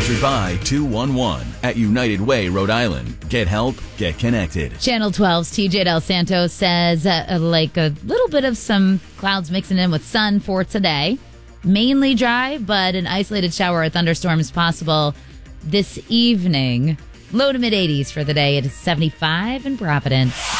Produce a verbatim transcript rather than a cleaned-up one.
Sponsored by two one one at United Way, Rhode Island. Get help, get connected. Channel twelve's T J Del Santos says uh, like a little bit of some clouds mixing in with sun for today. Mainly dry, but an isolated shower or thunderstorm is possible this evening. Low to mid eighties for the day. It is seventy-five in Providence.